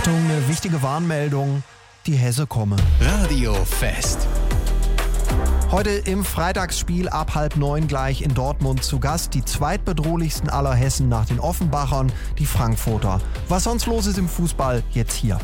Achtung, eine wichtige Warnmeldung. Die Hesse komme. Radio Fest. Heute im Freitagsspiel ab 8:30 gleich in Dortmund zu Gast die zweitbedrohlichsten aller Hessen nach den Offenbachern, die Frankfurter. Was sonst los ist im Fußball, jetzt hier.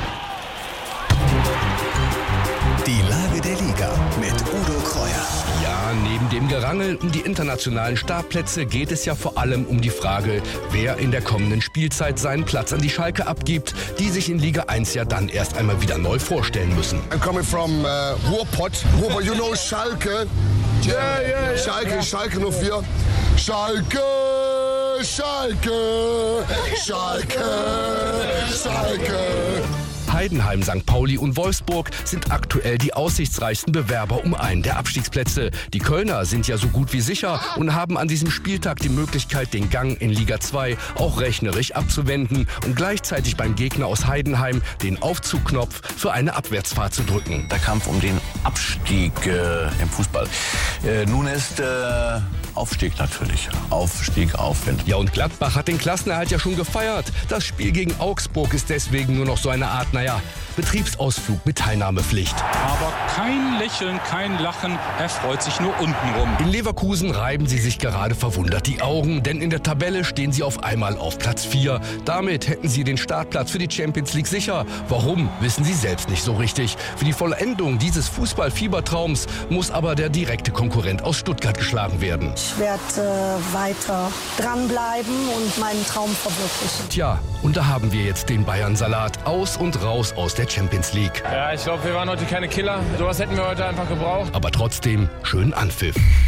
Die Lage der Liga mit Udo Kreuer. Ja, neben dem Gerangel um die internationalen Startplätze geht es ja vor allem um die Frage, wer in der kommenden Spielzeit seinen Platz an die Schalke abgibt, die sich in Liga 1 ja dann erst einmal wieder neu vorstellen müssen. I'm coming from Ruhrpott. Ruhrpott, you know Schalke? Yeah. Schalke 04. Schalke. Heidenheim, St. Pauli und Wolfsburg sind aktuell die aussichtsreichsten Bewerber um einen der Abstiegsplätze. Die Kölner sind ja so gut wie sicher und haben an diesem Spieltag die Möglichkeit, den Gang in Liga 2 auch rechnerisch abzuwenden und gleichzeitig beim Gegner aus Heidenheim den Aufzugknopf für eine Abwärtsfahrt zu drücken. Der Kampf um den Abstieg im Fußball. Nun ist Aufstieg natürlich. Aufstieg, Aufwind. Ja, und Gladbach hat den Klassenerhalt ja schon gefeiert. Das Spiel gegen Augsburg ist deswegen nur noch so eine Art, Betriebsausflug mit Teilnahmepflicht. Aber kein Lächeln, kein Lachen, er freut sich nur untenrum. In Leverkusen reiben sie sich gerade verwundert die Augen, denn in der Tabelle stehen sie auf einmal auf Platz 4. Damit hätten sie den Startplatz für die Champions League sicher. Warum, wissen sie selbst nicht so richtig. Für die Vollendung dieses Fußball-Fiebertraums muss aber der direkte Konkurrent aus Stuttgart geschlagen werden. Ich werde weiter dranbleiben und meinen Traum verwirklichen. Tja, und da haben wir jetzt den Bayern-Salat aus und raus aus der Champions League. Ja, ich glaube, wir waren heute keine Killer. Sowas hätten wir heute einfach gebraucht. Aber trotzdem schön Anpfiff.